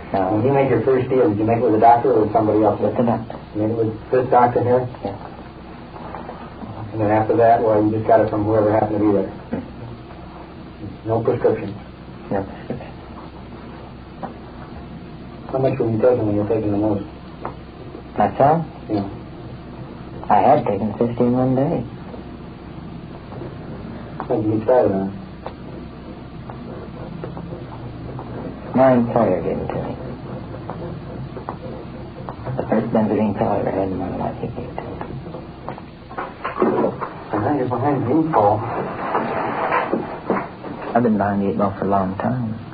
When you made your first deal, did you make it with a doctor or with somebody else? With the doctor. You made it with this doctor here? Yeah. And then after that, well, you just got it from whoever happened to be there. No prescription. No prescription. How much were you taking when you were taking the most? Myself? Yeah. I had taken 15 one day. When did you get started on it? My employer gave it to me. The first benzodine pill I ever had in my life, he gave it to me. And now you're behind the eight ball. I've been behind the eight ball for a long time.